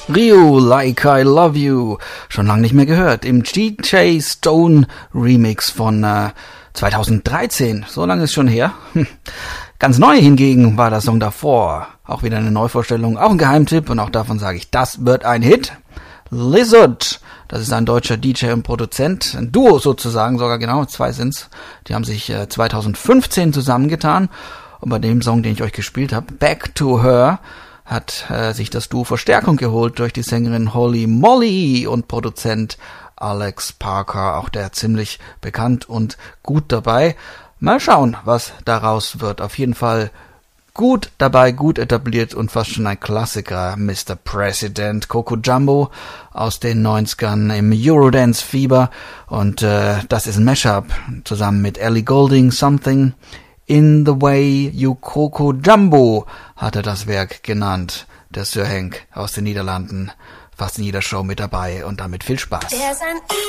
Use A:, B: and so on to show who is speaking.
A: Rio, Like I Love You, schon lange nicht mehr gehört, im DJ Stone Remix von 2013, so lange ist schon her. Ganz neu hingegen war der Song davor, auch wieder eine Neuvorstellung, auch ein Geheimtipp und auch davon sage ich, das wird ein Hit. Lizard, das ist ein deutscher DJ und Produzent, ein Duo sozusagen, sogar genau, 2 sind's. Die haben sich 2015 zusammengetan und bei dem Song, den ich euch gespielt habe, Back to Her, hat sich das Duo Verstärkung geholt durch die Sängerin Holly Molly und Produzent Alex Parker, auch der ziemlich bekannt und gut dabei. Mal schauen, was daraus wird. Auf jeden Fall gut dabei, gut etabliert und fast schon ein Klassiker, Mr. President, Coco Jumbo aus den 90ern im Eurodance-Fieber. Und das ist ein Mashup zusammen mit Ellie Goulding, Something in the Way You Coco Jumbo hat er das Werk genannt. Der Sir Henk aus den Niederlanden, fast in jeder Show mit dabei und damit viel Spaß.